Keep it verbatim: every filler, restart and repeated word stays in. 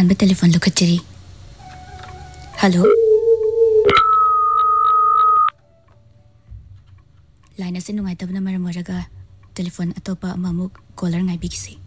ꯑꯍꯥꯟꯕ ꯇꯦꯂꯤꯐꯣꯟ ꯂꯧꯈꯠꯆꯔꯤ. ꯍꯜꯂꯣ. ꯂꯥꯏꯟ ꯑꯁꯤ ꯅꯨꯡꯉꯥꯏꯇꯕꯅ ꯃꯔꯝ ꯑꯣꯏꯔꯒ ꯇꯦꯂꯤꯐꯣꯟ ꯑꯇꯣꯞꯄ ꯑꯃꯃꯨꯛ ꯀꯣꯂꯔ ꯉꯥꯏꯕꯤꯈꯤꯁꯤ.